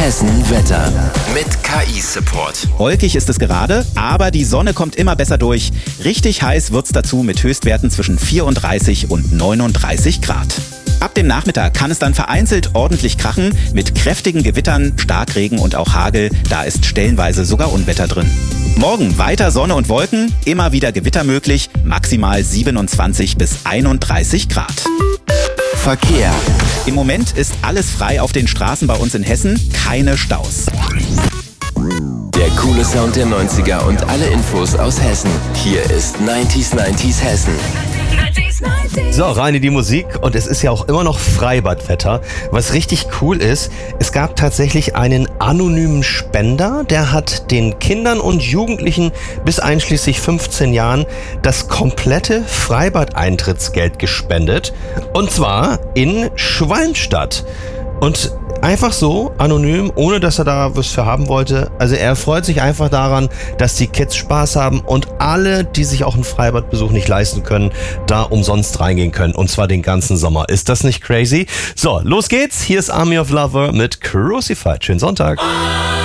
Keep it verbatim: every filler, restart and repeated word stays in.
Hessen Wetter mit K I-Support. Wolkig ist es gerade, aber die Sonne kommt immer besser durch. Richtig heiß wird's dazu mit Höchstwerten zwischen vierunddreißig und neununddreißig Grad. Ab dem Nachmittag kann es dann vereinzelt ordentlich krachen mit kräftigen Gewittern, Starkregen und auch Hagel. Da ist stellenweise sogar Unwetter drin. Morgen weiter Sonne und Wolken, immer wieder Gewitter möglich, maximal siebenundzwanzig bis einunddreißig Grad. Verkehr. Im Moment ist alles frei auf den Straßen bei uns in Hessen, keine Staus. Der coole Sound der neunziger und alle Infos aus Hessen. Hier ist neunzig neunzig Hessen. So, rein in die Musik und es ist ja auch immer noch Freibadwetter. Was richtig cool ist, es gab tatsächlich einen anonymen Spender, der hat den Kindern und Jugendlichen bis einschließlich fünfzehn Jahren das komplette Freibad-Eintrittsgeld gespendet. Und zwar in Schwalmstadt. Und einfach so, anonym, ohne dass er da was für haben wollte. Also er freut sich einfach daran, dass die Kids Spaß haben und alle, die sich auch einen Freibadbesuch nicht leisten können, da umsonst reingehen können. Und zwar den ganzen Sommer. Ist das nicht crazy? So, los geht's. Hier ist Army of Lover mit Crucified. Schönen Sonntag.